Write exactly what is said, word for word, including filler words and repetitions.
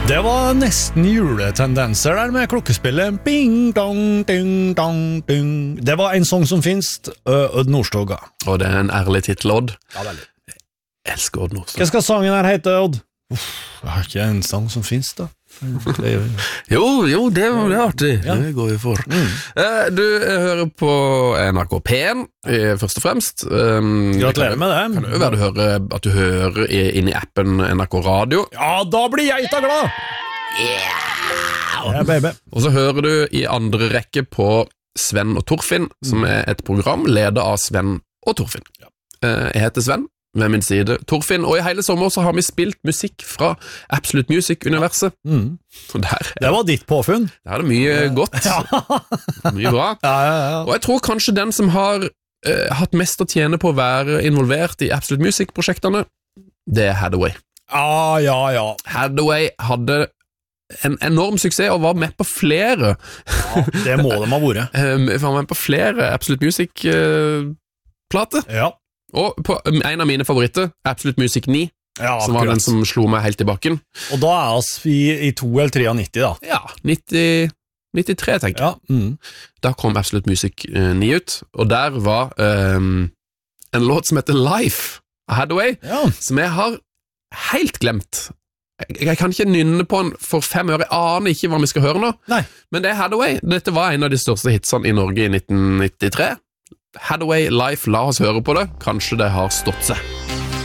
Det var nesten juletendenser der med klokkespillet. Bing, dong, ding, dong, ding. Det var en sang som finnes, Odd Nordstoga. Og det er en ærlig titel, Odd. Ja, veldig. Jeg elsker Odd Nordstoga. Hva skal sangen her hete, Odd? Uff, jeg har ikke en sang som finnes da. jo, jo, det, det er artig. Ja. Det går vi for. Mm. Eh, du hører på N R K P en, først og fremst. Um, Gratulerer med det. Kan det jo være du hører, at du hører inn i appen N R K Radio. Ja, da blir jeg da glad! Yeah! Ja, baby. Og så hører du i andre rekke på Sven og Torfinn, som er et program ledet av Sven og Torfinn. Ja. Eh, jeg heter Sven. Ved min side, Torfinn, og i hele sommer så har vi spilt musikk fra Absolute Music-universet. Mm. Der, det var ditt påfunn. Der er det mye godt. Ja. Mye bra. Ja, ja, ja. Og jeg tror kanskje den som har uh, hatt mest å tjene på å være involvert i Absolute Music-prosjektene, det er Hathaway. Ja, ja, ja. Hathaway hadde en enorm suksess og var med på flere. Ja, det må de ha vært. var med på flere Absolute Music-plater. Uh, ja. Og på en av mine favoritter, Absolute Music ni, ja, som var den som slo meg helt i bakken. Og da er vi i, i to eller tre av nitti da. Ja, nitti, nittitre tenker jeg. Ja, mm. Da kom Absolute Music uh, ni ut, og der var um, en låt som heter Life av Hathaway, ja. Som jeg har helt glemt. Jeg, jeg kan ikke nynne på den for fem år, jeg aner ikke hva vi skal høre nå. Nei. Men det er Hathaway. Dette var en av de største hitsene i Norge i nitten nittitre. Hathaway Life, la oss høre på det. Kanskje det har stått seg.